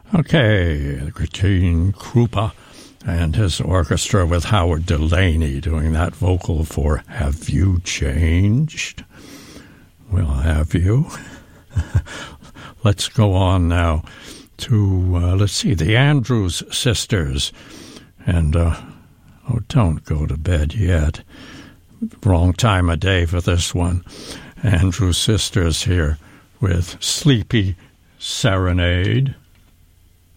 Okay, Gene Krupa and his orchestra with Howard Delaney doing that vocal for Have You Changed? Well, have you? Let's go on now to, the Andrews Sisters. And, don't go to bed yet. Wrong time of day for this one. Andrews Sisters here with Sleepy Serenade.